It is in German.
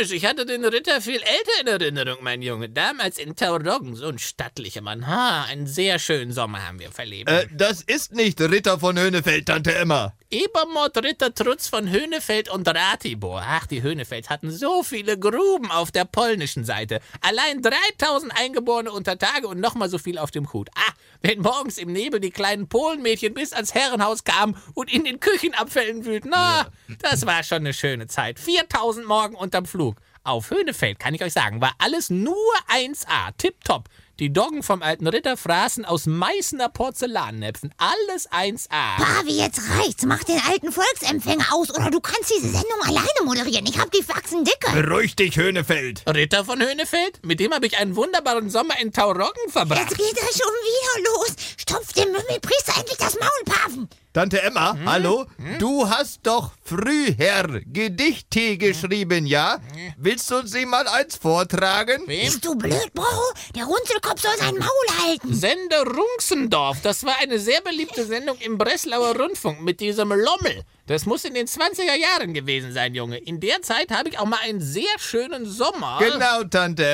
komisch. Ich hatte den Ritter viel älter in Erinnerung, mein Junge. Damals in Tauroggen, so ein stattlicher Mann. Einen sehr schönen Sommer haben wir verlebt. Das ist nicht Ritter von Höhnefeld, Tante Emma. Ebermord Ritter Trutz von Höhnefeld und Ratibor. Ach, die Höhnefelds hatten so viele Gruben auf der polnischen Seite. Allein 3000 Eingeborene unter Tage und nochmal so viel auf dem Hut. Wenn morgens im Nebel die kleinen Polenmädchen bis ans Herrenhaus kamen und in den Küchenabfällen wühlten. Das war schon eine schöne Zeit. 4000 Morgen unterm Flug. Auf Höhnefeld, kann ich euch sagen, war alles nur 1A. Tipptopp. Die Doggen vom alten Ritter fraßen aus Meißner Porzellannäpfen. Alles 1A. Pavi, jetzt reicht's. Mach den alten Volksempfänger aus oder du kannst diese Sendung alleine moderieren. Ich hab die Faxen dicke. Beruhig dich, Höhnefeld. Ritter von Höhnefeld? Mit dem habe ich einen wunderbaren Sommer in Tauroggen verbracht. Jetzt geht er schon wieder los. Stopf dem Mümmelpriester endlich das Maul, Paven. Tante Emma, hallo? Du hast doch früher Gedichte geschrieben, ja? Willst du uns mal eins vortragen? Wem? Bist du blöd, Bro? Der Runzelkopf soll sein Maul halten. Sender Runxendorf. Das war eine sehr beliebte Sendung im Breslauer Rundfunk mit diesem Lommel. Das muss in den 20er Jahren gewesen sein, Junge. In der Zeit habe ich auch mal einen sehr schönen Sommer. Genau, Tante